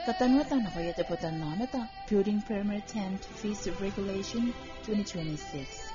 Katanwata na kaya tepotan nameta Building Permit and Fees Regulation 2026.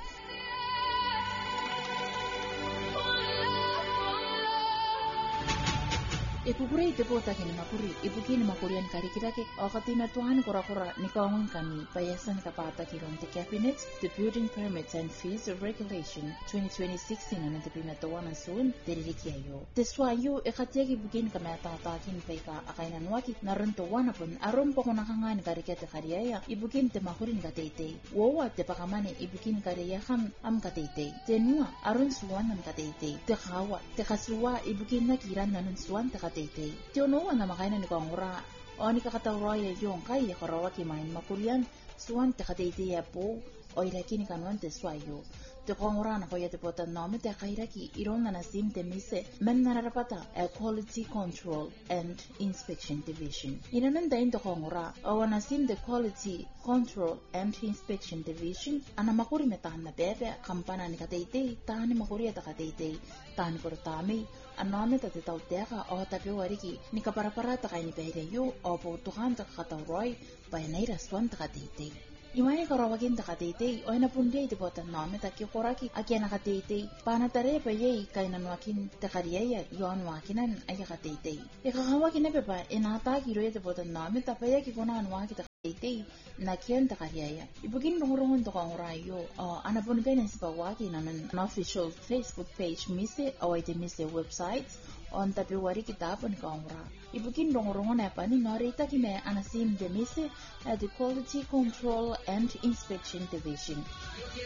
Ipupuri itepota kini mapuri ipukini makurian karikirake okatina tuhan kura-kura nikawangun kami payasan kapata kiron the cabinet the Building Permits and Fees Regulation 2026 na natipimatawanan soon diririkiayo. Deswayo ikatiagi bugin kami atatakin peka akainan waki naruntuwan apun aron po kunakangan karikete kariyaya ibugin te makurin katete wawa te pakamane ibugin kariyahan am katete tenua aron suwan am katete te kawa te kasluwa ibugin nakiran nanun suwan te katete tiono na makainan ni kongura o ni kakatawraya yung kaya karawa kimain makulian suwan te katete ya po o iraki ni kanuan te swayo te kongura na kaya te potan nome te kairaki iron na nasim te mise men nararapata a Quality Control and Inspection Division inanan dahin te kongura o nasim the Quality Control and Inspection Division ana makuri metahan na bebe kampana ni katete tahan ni makuri ata katete tahan kurtami aname ta te tauteka o tape wariki ni kaparapara ta kaini peheyo o po tuhan ta katawroy bayanay raswan ta katete Imani karawagin ta katete o inapundi iti potan nome ta kikoraki akya na katete panatare pa yay kainanwakin ta kariyaya yon wakinan ay katete ikakawakin na pepa inata kiro iti potan nome ta paya kikunan waki ta katete na kiyan ta kariyaya ibugin rungurungun to kangurayo o anapun kayo sa pawaki na an official Facebook page mise o iti mise website on tapiwari kitapon kangura ibugin rungurungun na pa ni norita kime anasim de mise at the Quality Control and Inspection Division.